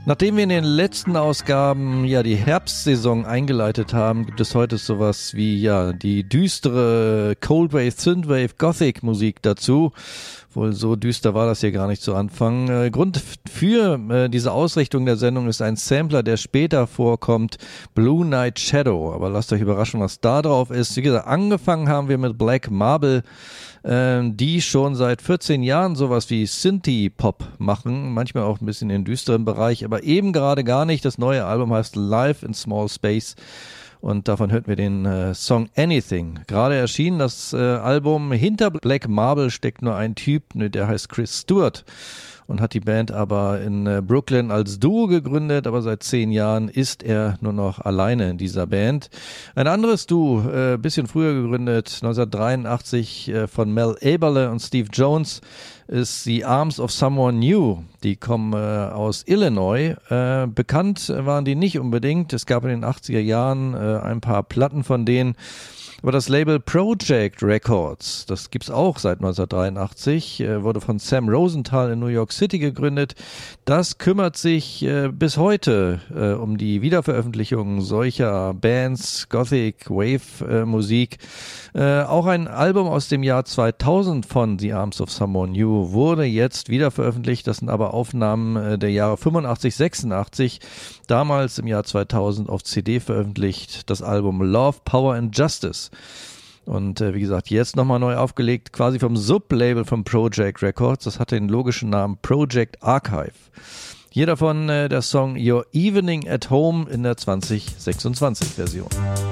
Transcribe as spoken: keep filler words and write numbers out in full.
Nachdem wir in den letzten Ausgaben ja die Herbstsaison eingeleitet haben, gibt es heute sowas wie ja die düstere Coldwave, Synthwave, Gothic Musik dazu. Wohl so düster war das hier gar nicht zu Anfang. Äh, Grund für äh, diese Ausrichtung der Sendung ist ein Sampler, der später vorkommt, Blue Night Shadow. Aber lasst euch überraschen, was da drauf ist. Wie gesagt, angefangen haben wir mit Black Marble, äh, die schon seit vierzehn Jahren sowas wie Synthie-Pop machen. Manchmal auch ein bisschen in den düsteren Bereich, aber eben gerade gar nicht. Das neue Album heißt Live in Small Space. Und davon hörten wir den äh, Song Anything. Gerade erschienen das äh, Album. Hinter Black Marble steckt nur ein Typ, ne, der heißt Chris Stewart und hat die Band aber in äh, Brooklyn als Duo gegründet, aber seit zehn Jahren ist er nur noch alleine in dieser Band. Ein anderes Duo, äh, bisschen früher gegründet, neunzehnhundertdreiundachtzig äh, von Mel Eberle und Steve Jones, ist The Arms of Someone New. Die kommen äh, aus Illinois. Äh, bekannt waren die nicht unbedingt. Es gab in den achtziger Jahren äh, ein paar Platten von denen. Aber das Label Project Records, das gibt's auch seit neunzehnhundertdreiundachtzig, äh, wurde von Sam Rosenthal in New York City gegründet. Das kümmert sich äh, bis heute äh, um die Wiederveröffentlichung solcher Bands, Gothic, Wave äh, Musik. Äh, auch ein Album aus dem Jahr zweitausend von The Arms of Someone New wurde jetzt wiederveröffentlicht. Das sind aber Aufnahmen äh, der Jahre fünfundachtzig, sechsundachtzig. Damals im Jahr zweitausend auf C D veröffentlicht, das Album Love, Power and Justice. Und äh, wie gesagt, jetzt nochmal neu aufgelegt, quasi vom Sublabel von Project Records. Das hatte den logischen Namen Project Archive. Hier davon äh, der Song Your Evening at Home in der zwanzig sechsundzwanzig Version.